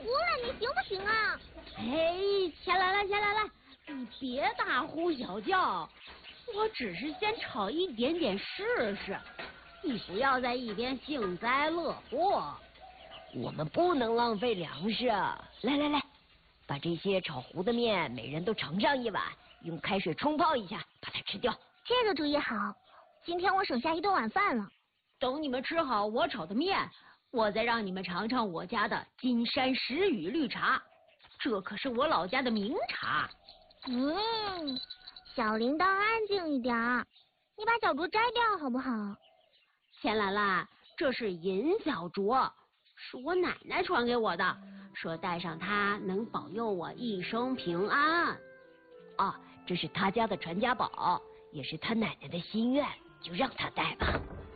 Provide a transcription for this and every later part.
糊了，你行不行啊？ 哎，下来了，你别大呼小叫，我只是先炒一点点试试，你不要在一边幸灾乐祸。 我们不能浪费粮食。来，把这些炒糊的面每人都盛上一碗，用开水冲泡一下，把它吃掉。 这个主意好，今天我省下一顿晚饭了。 等你们吃好我炒的面，我再让你们尝尝我家的金山石雨绿茶，这可是我老家的名茶。 小铃铛安静一点，你把小镯摘掉好不好？ 钱兰兰，这是银小镯，是我奶奶传给我的，说戴上它能保佑我一生平安。 啊，这是他家的传家宝，也是他奶奶的心愿，就让他戴吧。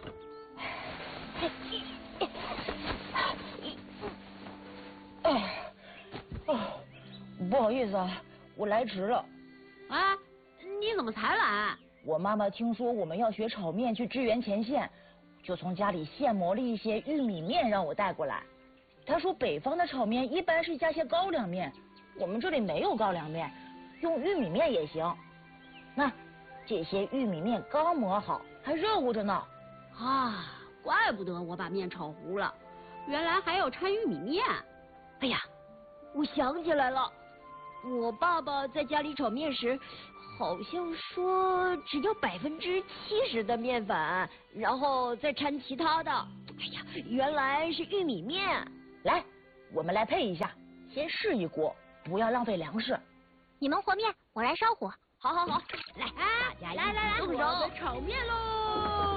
不好意思啊，我来迟了。 哎，你怎么才来？ 我妈妈听说我们要学炒面去支援前线，就从家里现磨了一些玉米面让我带过来。她说北方的炒面一般是加些高粱面，我们这里没有高粱面，用玉米面也行。那这些玉米面刚磨好，还热乎着呢。 啊，怪不得我把面炒糊了，原来还要掺玉米面。 哎呀，我想起来了，我爸爸在家里炒面时，好像说只要70%的面粉，然后再掺其他的。哎呀，原来是玉米面。 来，我们来配一下，先试一锅，不要浪费粮食。 你们和面，我来烧火。 好，来，大家来，动手我的炒面喽！